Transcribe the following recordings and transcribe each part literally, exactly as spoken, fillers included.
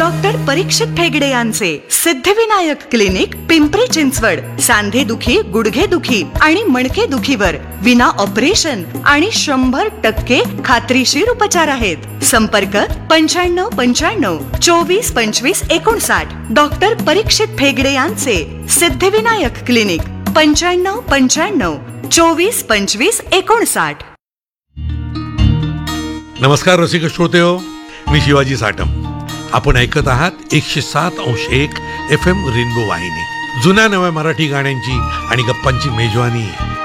Doctor परीक्षित ठेगडे यांचे Siddhivinayak clinic, Pimpri Chinchwad. सांधे दुखी, गुडघे दुखी आणि मणके दुखीवर विना ऑपरेशन आणि शंभर टक्के खात्रीशीर उपचार आहेत. संपर्क पंच्याण्णव पंच्याण्णव चोवीस पंचवीस एकोणसाठ. डॉक्टर परीक्षित ठेगडे यांचे सिद्धिविनायक क्लिनिक, पंच्याण्णव पंच्याण्णव चोवीस पंचवीस एकोणसाठ. नमस्कार रसिक श्रोतेहो, मी शिवाजी साटम. आपण ऐकत आहात एकशे सात अंश एक एफ एम रेनबो वाहिनी. जुन्या नव्या मराठी गाण्यांची आणि गप्पांची मेजवानी.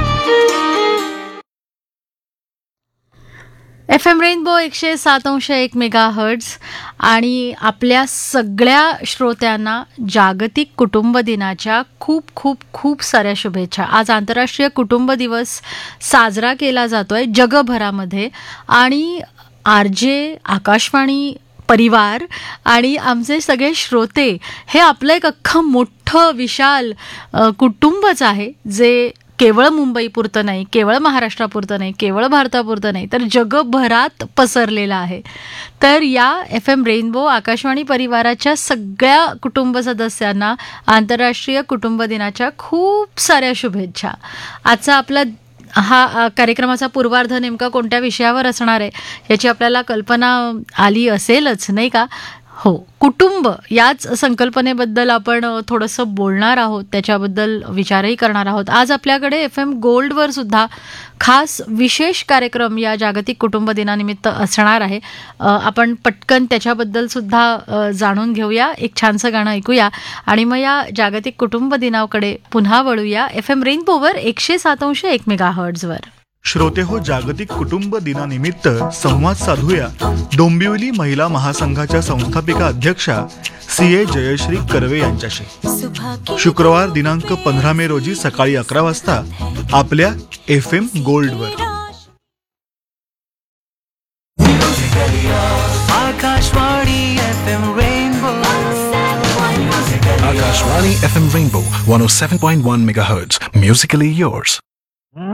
एफ एम रेनबो एकशे सात अंश एक मेगा हर्ट्ज. आणि आपल्या सगळ्या श्रोत्यांना जागतिक कुटुंब दिनाच्या खूप खूप खूप साऱ्या शुभेच्छा. आज आंतरराष्ट्रीय कुटुंब दिवस साजरा केला जातोय जगभरामध्ये. आणि आर जे, आकाशवाणी परिवार आणि आमचे सगळे श्रोते हे आपलं एक अख्खं मोठं विशाल कुटुंबच आहे, जे केवळ मुंबईपुरतं नाही, केवळ महाराष्ट्रापुरतं नाही, केवळ भारतापुरतं नाही, तर जगभरात पसरलेलं आहे. तर या एफ एम रेनबो आकाशवाणी परिवाराच्या सगळ्या कुटुंब सदस्यांना आंतरराष्ट्रीय कुटुंब दिनाच्या खूप साऱ्या शुभेच्छा. आजचा आपला हा कार्यक्रमाचा पूर्वार्ध नेमका कोणत्या विषयावर असणार आहे याची आपल्याला कल्पना आली असेलच, नाही का? हो, कुटुंब याच संकल्पनेबद्दल आपण थोडंसं बोलणार आहोत, त्याच्याबद्दल विचारही करणार आहोत. आज आपल्याकडे एफ एम गोल्डवर सुद्धा खास विशेष कार्यक्रम या जागतिक कुटुंब दिनानिमित्त असणार आहे. आपण पटकन त्याच्याबद्दल सुद्धा जाणून घेऊया, एक छानसं गाणं ऐकूया आणि मग या जागतिक कुटुंब दिनाकडे पुन्हा वळूया एफ एम रेनबोवर एकशे सात अंश एक मेगा हर्ट्झवर. श्रोते हो, जागतिक कुटुंब दिनानिमित्त संवाद साधूया डोंबिवली महिला महासंघाच्या संस्थापिका अध्यक्षा सी ए जयश्री कर्वे यांच्याशी. शुक्रवार दिनांक पंधरा मे रोजी सकाळी अकरा वाजता आपल्या F M गोल्डवर. Akashvani F M rainbow. Akashvani F M Rainbow one oh seven point one megahertz. Musically yours.